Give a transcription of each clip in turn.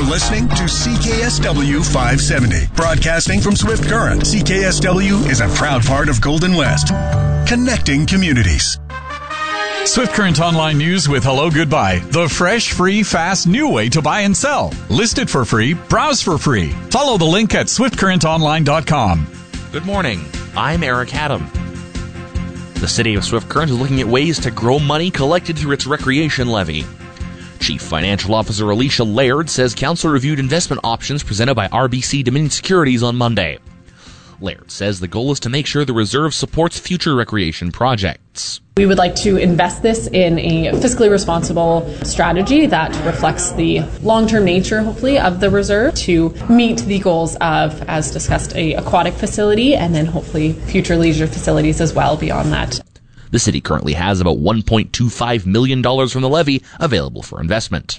listening to CKSW 570. Broadcasting from Swift Current, CKSW is a proud part of Golden West. Connecting communities. Swift Current Online News with Hello Goodbye. The fresh, free, fast, new way to buy and sell. List it for free. Browse for free. Follow the link at swiftcurrentonline.com. Good morning. I'm Eric Adam. The City of Swift Current is looking at ways to grow money collected through its recreation levy. Chief Financial Officer Alicia Laird says Council reviewed investment options presented by RBC Dominion Securities on Monday. Laird says the goal is to make sure the reserve supports future recreation projects. We would like to invest this in a fiscally responsible strategy that reflects the long-term nature, hopefully, of the reserve to meet the goals of, as discussed, a aquatic facility and then hopefully future leisure facilities as well beyond that. The city currently has about $1.25 million from the levy available for investment.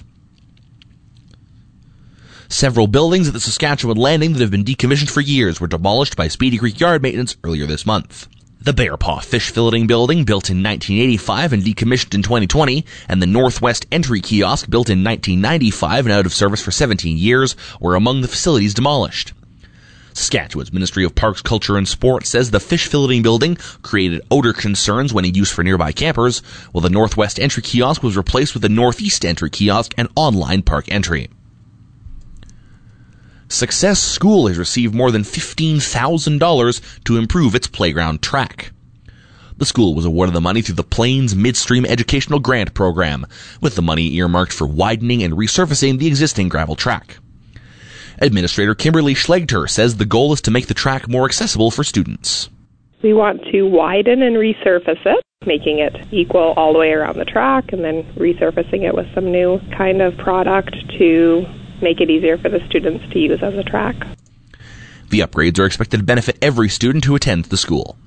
Several buildings at the Saskatchewan Landing that have been decommissioned for years were demolished by Speedy Creek Yard Maintenance earlier this month. The Bear Paw Fish Filleting Building, built in 1985 and decommissioned in 2020, and the Northwest Entry Kiosk, built in 1995 and out of service for 17 years, were among the facilities demolished. Saskatchewan's Ministry of Parks, Culture and Sport says the Fish Filleting Building created odor concerns when in use for nearby campers, while the Northwest Entry Kiosk was replaced with the Northeast Entry Kiosk and online park entry. Success School has received more than $15,000 to improve its playground track. The school was awarded the money through the Plains Midstream Educational Grant Program, with the money earmarked for widening and resurfacing the existing gravel track. Administrator Kimberly Schlegter says the goal is to make the track more accessible for students. We want to widen and resurface it, making it equal all the way around the track, and then resurfacing it with some new kind of product to make it easier for the students to use as a track. The upgrades are expected to benefit every student who attends the school.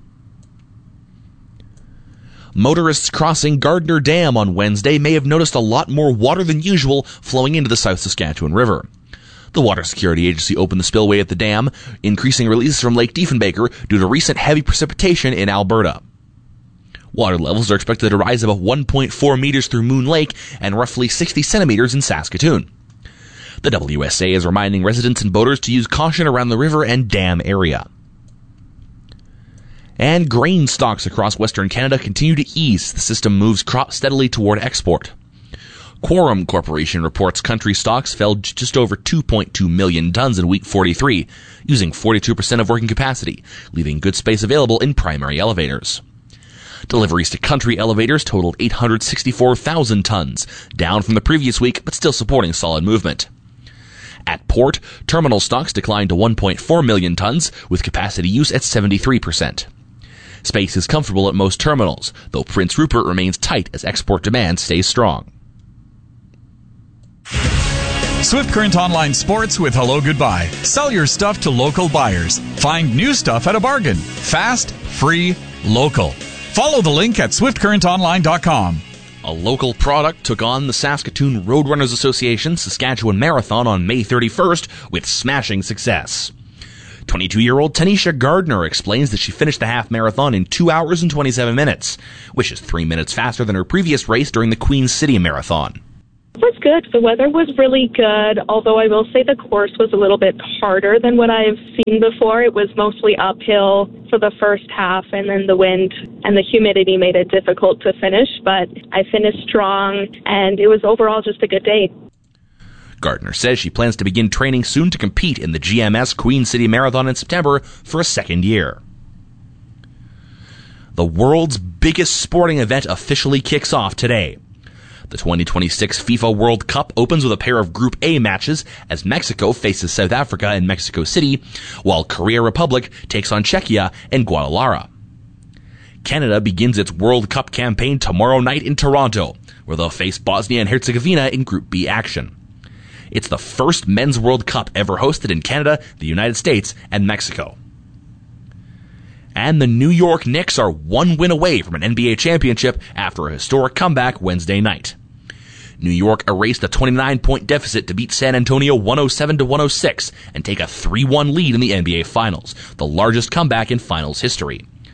Motorists crossing Gardner Dam on Wednesday may have noticed a lot more water than usual flowing into the South Saskatchewan River. The Water Security Agency opened the spillway at the dam, increasing releases from Lake Diefenbaker due to recent heavy precipitation in Alberta. Water levels are expected to rise about 1.4 meters through Moon Lake and roughly 60 centimeters in Saskatoon. The WSA is reminding residents and boaters to use caution around the river and dam area. And grain stocks across Western Canada continue to ease. The system moves crop steadily toward export. Quorum Corporation reports country stocks fell just over 2.2 million tons in week 43, using 42% of working capacity, leaving good space available in primary elevators. Deliveries to country elevators totaled 864,000 tons, down from the previous week, but still supporting solid movement. At port, terminal stocks declined to 1.4 million tons, with capacity use at 73%. Space is comfortable at most terminals, though Prince Rupert remains tight as export demand stays strong. Swift Current Online Sports with Hello Goodbye. Sell your stuff to local buyers. Find new stuff at a bargain. Fast, free, local. Follow the link at swiftcurrentonline.com. A local product took on the Saskatoon Roadrunners Association Saskatchewan Marathon on May 31st with smashing success. 22-year-old Tanisha Gardner explains that she finished the half marathon in 2 hours and 27 minutes, which is 3 minutes faster than her previous race during the Queen's City Marathon. It was good. The weather was really good, although I will say the course was a little bit harder than what I've seen before. It was mostly uphill for the first half, and then the wind and the humidity made it difficult to finish, but I finished strong, and it was overall just a good day. Gardner says she plans to begin training soon to compete in the GMS Queen City Marathon in September for a second year. The world's biggest sporting event officially kicks off today. The 2026 FIFA World Cup opens with a pair of Group A matches as Mexico faces South Africa in Mexico City, while Korea Republic takes on Czechia in Guadalajara. Canada begins its World Cup campaign tomorrow night in Toronto, where they'll face Bosnia and Herzegovina in Group B action. It's the first Men's World Cup ever hosted in Canada, the United States, and Mexico. And the New York Knicks are one win away from an NBA championship after a historic comeback Wednesday night. New York erased a 29-point deficit to beat San Antonio 107-106 and take a 3-1 lead in the NBA Finals, the largest comeback in Finals history.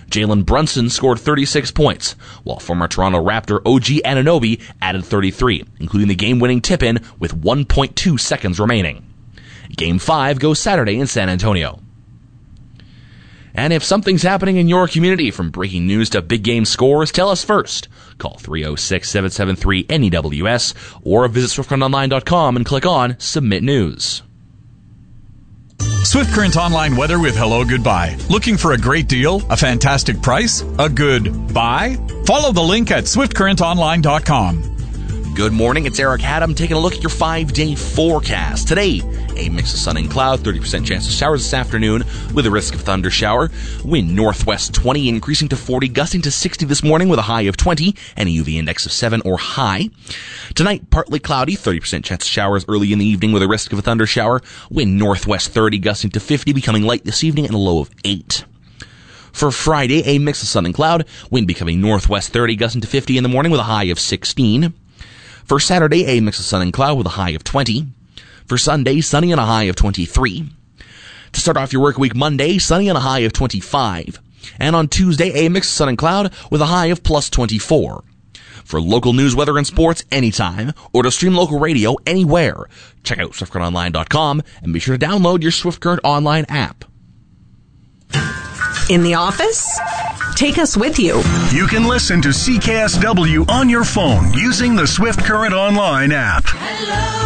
Jalen Brunson scored 36 points, while former Toronto Raptor OG Anunoby added 33, including the game-winning tip-in with 1.2 seconds remaining. Game 5 goes Saturday in San Antonio. And if something's happening in your community, from breaking news to big game scores, tell us first. Call 306-773-NEWS or visit SwiftCurrentOnline.com and click on Submit News. Swift Current Online weather with Hello Goodbye. Looking for a great deal? A fantastic price? A good buy? Follow the link at SwiftCurrentOnline.com. Good morning, it's Eric Haddam taking a look at your 5-day forecast. Today, a mix of sun and cloud, 30% chance of showers this afternoon with a risk of thunder shower. Wind northwest 20, increasing to 40, gusting to 60 this morning with a high of 20 and a UV index of 7 or high. Tonight, partly cloudy, 30% chance of showers early in the evening with a risk of a thunder shower. Wind northwest 30, gusting to 50, becoming light this evening and a low of 8. For Friday, a mix of sun and cloud, wind becoming northwest 30, gusting to 50 in the morning with a high of 16. For Saturday, a mix of sun and cloud with a high of 20. For Sunday, sunny and a high of 23. To start off your work week Monday, sunny and a high of 25. And on Tuesday, a mix of sun and cloud with a high of plus 24. For local news, weather, and sports anytime, or to stream local radio anywhere, check out SwiftCurrentOnline.com and be sure to download your Swift Current Online app. In the office? Take us with you. You can listen to CKSW on your phone using the Swift Current Online app. Hello.